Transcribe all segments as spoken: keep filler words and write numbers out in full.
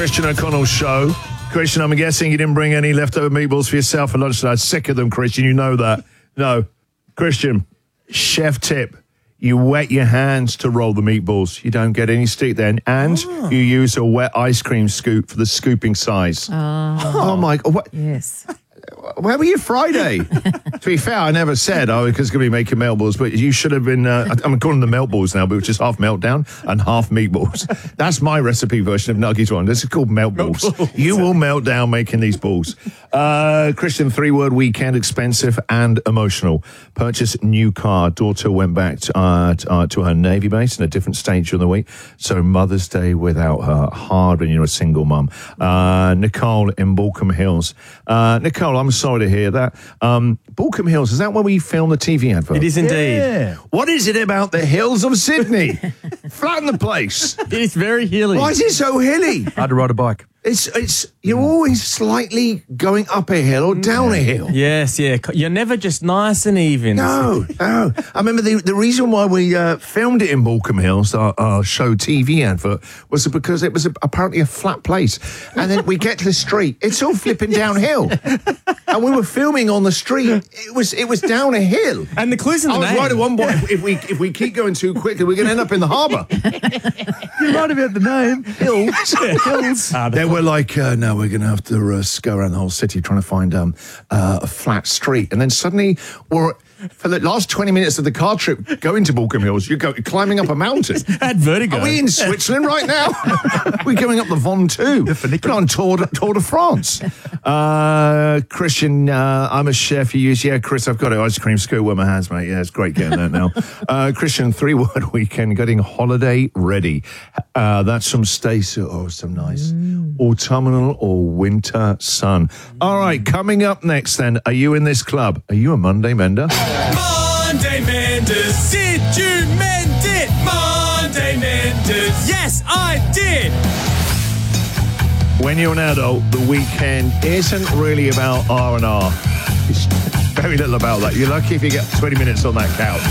Christian O'Connell show. Christian, I'm guessing you didn't bring any leftover meatballs for yourself for lunch tonight. Sick of them, Christian. You know that. No. Christian, chef tip. You wet your hands to roll the meatballs. You don't get any stick then. And oh. you use a wet ice cream scoop for the scooping size. Oh, oh my God. What? Yes. Where were you Friday? To be fair, I never said I was going to be making meatballs, but you should have been, uh, I'm calling them meatballs now, but which is half meltdown and half meatballs. That's my recipe version of Nuggies one. This is called meatballs. Meatballs. You will melt down making these balls. Uh, Christian, three-word weekend, expensive and emotional. Purchase new car. Daughter went back to, uh, to, uh, to her Navy base in a different stage of the week. So Mother's Day without her. Hard when you're a single mum. Uh, Nicole in Balcombe Hills. Uh, Nicole, I'm sorry to hear that. Um, Balcombe Hills, is that where we film the T V advert? It is indeed. Yeah. What is it about the hills of Sydney? Flatten the place. It is very hilly. Why is it so hilly? Hard to ride a bike. It's it's you're always slightly going up a hill or down a hill. Yes, yeah. You're never just nice and even. No, no. I remember the the reason why we uh, filmed it in Balcombe Hills, our, our show T V advert, was because it was a, apparently a flat place. And then we get to the street, it's all flipping downhill. And we were filming on the street. It was it was down a hill. And the clues in the I was name. right at one point. If we if we keep going too quickly, we're going to end up in the harbour. You're right about the name. Hills. Hills. Uh, they were like, uh, no, we're going to have to uh, go around the whole city trying to find um, uh, a flat street. And then suddenly, we're, for the last twenty minutes of the car trip going to Balcombe Hills, you're go, climbing up a mountain. Had vertigo. Are we in Switzerland right now? We're going up the Ventoux. We're on Tour de, Tour de France. Uh, Christian, uh, I'm a chef. You use, yeah, Chris, I've got an ice cream scoop with my hands, mate. Yeah, it's great getting that now. Uh, Christian, three-word weekend, getting holiday ready. Uh, that's some Stacey. Oh, some nice mm. autumnal or winter sun. All right, coming up next then, are you in this club? Are you a Monday Mender? Monday Menders, did you mend it? Monday Menders, yes, I did. When you're an adult, the weekend isn't really about R and R. It's very little about that. You're lucky if you get twenty minutes on that couch.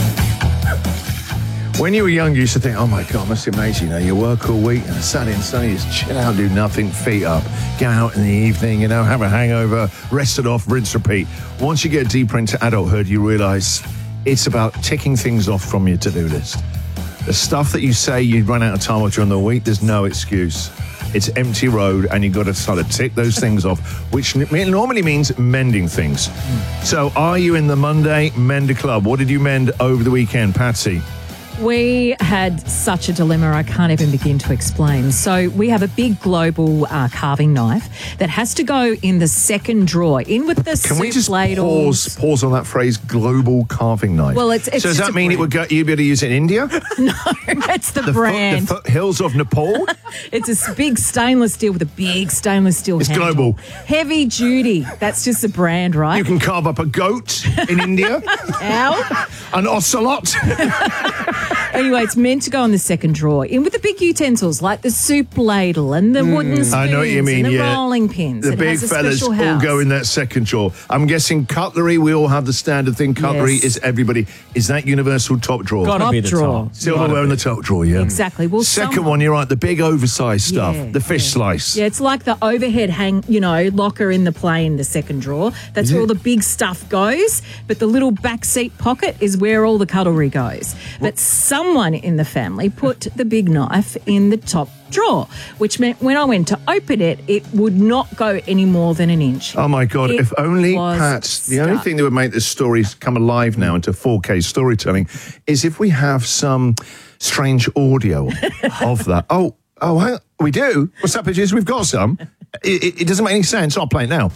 When you were young, you used to think, oh my God, must be amazing. You know, you work all week and Saturday and Sunday, just chill out, do nothing, feet up, get out in the evening, you know, have a hangover, rest it off, rinse, repeat. Once you get deeper into adulthood, you realize it's about ticking things off from your to-do list. The stuff that you say you run out of time with during the week, there's no excuse. It's empty road, and you've got to sort of tick those things off, which normally means mending things. Mm. So are you in the Monday Mender Club? What did you mend over the weekend, Patsy? We had such a dilemma I can't even begin to explain. So we have a big global uh, carving knife that has to go in the second drawer, in with the Can soup we just ladles. pause, pause on that phrase, global carving knife? Well, it's, it's so does that mean brand. it would go, you'd be able to use it in India? No, it's the, the brand. Foot, the foothills of Nepal? It's a big stainless steel with a big stainless steel It's handle. global. Heavy duty. That's just the brand, right? You can carve up a goat in India. Ow. An ocelot. Anyway, it's meant to go in the second drawer, in with the big utensils like the soup ladle and the wooden spoons I know what you mean, and the yeah. rolling pins. The It big has a fellas special all house. go in that second drawer. I'm guessing cutlery, we all have the standard thing. Cutlery Yes. is everybody. Is that universal top drawer? Gotta Top be the drawer. top. Silverware in the top drawer, yeah. Exactly. Well, Second some- one, you're right, the big oversized stuff, Yeah, the fish yeah. slice. Yeah, it's like the overhead hang, you know, locker in the plane, the second drawer. That's Is where it? all the big stuff goes. But the little back seat pocket is where all the cutlery goes. But someone in the family put the big knife in the top drawer, which meant when I went to open it, it would not go any more than an inch. Oh my God, It if only, was Pat, the only stuck. thing that would make this story come alive now into four K storytelling is if we have some strange audio of that. Oh, oh, hang on. We do? What's up, bitches? We've got some. It, it, it doesn't make any sense. I'll play it now.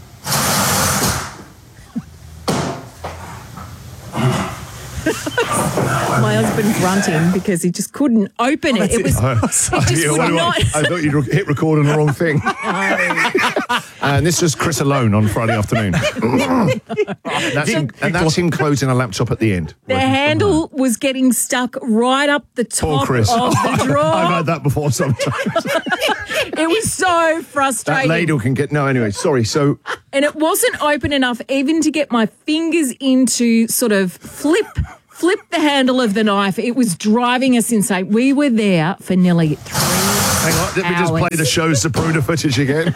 My husband grunting because he just couldn't open it. It was, Oh, it just yeah, would why do I- not. I thought you'd hit record on the wrong thing. And this was Chris alone on Friday afternoon. that's him, and that's him closing a laptop at the end. The handle was getting stuck right up the Poor top Chris. of the drawer. I've had that before sometimes. It was so That frustrating. ladle can get... No, anyway, sorry. So... And it wasn't open enough even to get my fingers into sort of flip, flip the handle of the knife. It was driving us insane. We were there for nearly three Hang on, let me just play the show's Zapruder footage again.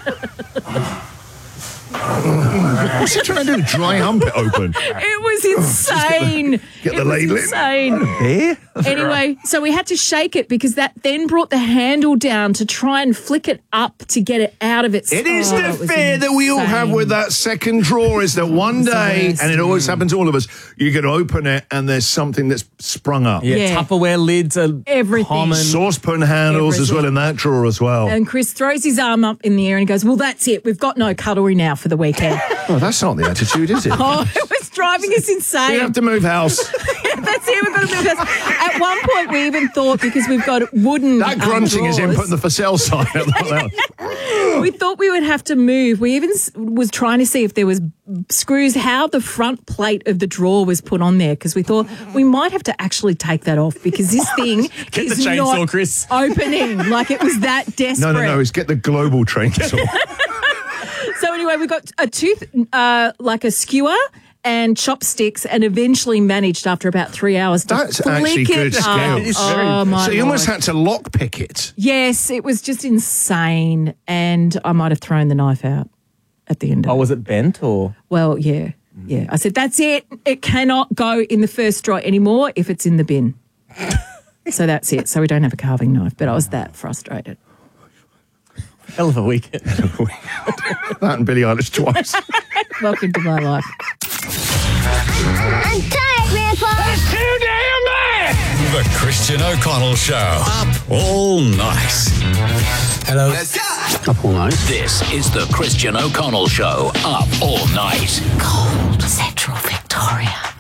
What's he trying to do? Dry hump it open? It was insane. Get the it was ladle in. insane. Beer? Anyway, so we had to shake it because that then brought the handle down to try and flick it up to get it out of its. It is oh, the it was fear that we all have with that second drawer is that one day, and it always happens to all of us, you can open it and there's something that's sprung up. Yeah, Yeah. Tupperware lids are Everything. common. Saucepan handles as Everything. well in that drawer as well. And Chris throws his arm up in the air and he goes, well, that's it. We've got no cutlery now for the weekend. Oh, that's not the attitude, is it? Oh, it was driving us We insane. have to move house. That's it. We've got to move house. At one point, we even thought, because we've got wooden That grunting um, is him drawers, putting the for sale sign up. we thought we would have to move. We even s- was trying to see if there was screws, how the front plate of the drawer was put on there, because we thought we might have to actually take that off because this thing Get is the chainsaw, not Chris. opening. Like it was that desperate. No, no, no. It's get the global train saw. So anyway, we got a tooth, uh, like a skewer and chopsticks, and eventually managed after about three hours to That's flick actually it good up. skill. It's very- Oh, my So you almost Lord. had to lock pick it. Yes, it was just insane, and I might have thrown the knife out at the end of Oh, it. was it bent or? Well, yeah, yeah. I said, that's it. It cannot go in the first drawer anymore if it's in the bin. So that's it. So we don't have a carving knife, but I was that frustrated. Hell of a weekend. That and Billie Eilish twice. Welcome to my life. I'm tired, Grandpa. Too damn bad! The Christian O'Connell Show. Up all night. Hello. Up all night. This is the Christian O'Connell Show. Up all night. Cold Central Victoria.